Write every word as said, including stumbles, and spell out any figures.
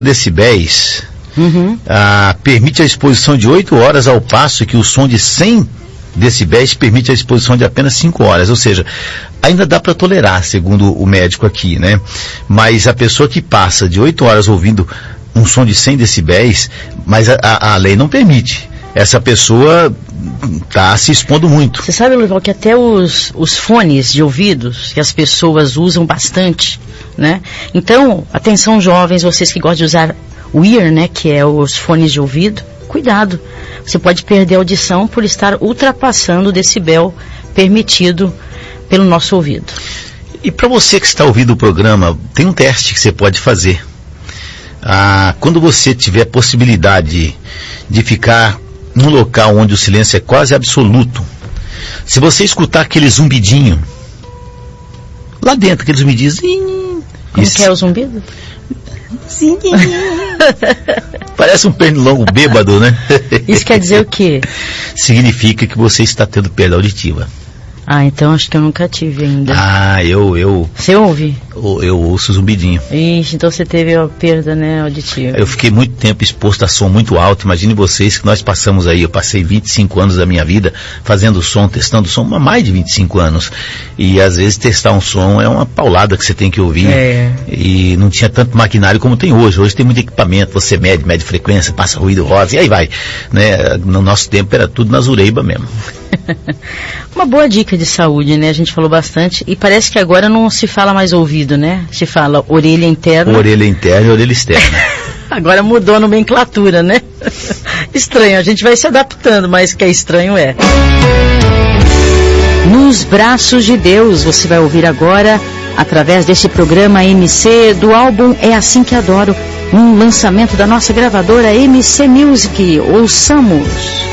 decibéis uhum. ah, permite a exposição de oito horas, ao passo que o som de cem decibéis permite a exposição de apenas cinco horas, ou seja, ainda dá para tolerar, segundo o médico aqui, né? Mas a pessoa que passa de oito horas ouvindo um som de cem decibéis, mas a, a, a lei não permite. Essa pessoa está se expondo muito. Você sabe, Lourival, que até os, os fones de ouvidos que as pessoas usam bastante, né? Então, atenção jovens, vocês que gostam de usar o ear, né, que é os fones de ouvido, cuidado. Você pode perder a audição por estar ultrapassando o decibel permitido pelo nosso ouvido. E para você que está ouvindo o programa, tem um teste que você pode fazer. Ah, quando você tiver a possibilidade de ficar num local onde o silêncio é quase absoluto, se você escutar aquele zumbidinho lá dentro, aquele zumbidinho, como isso, que é o zumbido? Parece um pernilongo bêbado, né? Isso quer dizer o quê? Significa que você está tendo perda auditiva. Ah, então acho que eu nunca tive ainda. Ah, eu... eu você ouve? Eu, eu ouço zumbidinho. Ixi, então você teve a perda, né, auditiva. Eu fiquei muito tempo exposto a som muito alto. Imagine vocês que nós passamos aí, eu passei vinte e cinco anos da minha vida fazendo som, testando som, mais de vinte e cinco anos. E às vezes testar um som é uma paulada que você tem que ouvir. É. E não tinha tanto maquinário como tem hoje. Hoje tem muito equipamento, você mede, mede frequência, passa ruído rosa e aí vai. Né? No nosso tempo era tudo na zureiba mesmo. Uma boa dica de saúde, né? A gente falou bastante. E parece que agora não se fala mais ouvido, né? Se fala orelha interna. Orelha interna e orelha externa. Agora mudou a nomenclatura, né? Estranho, a gente vai se adaptando, mas que é estranho é. Nos Braços de Deus, você vai ouvir agora, através desse programa M C, do álbum É Assim Que Adoro, um lançamento da nossa gravadora M C Music. Ouçamos.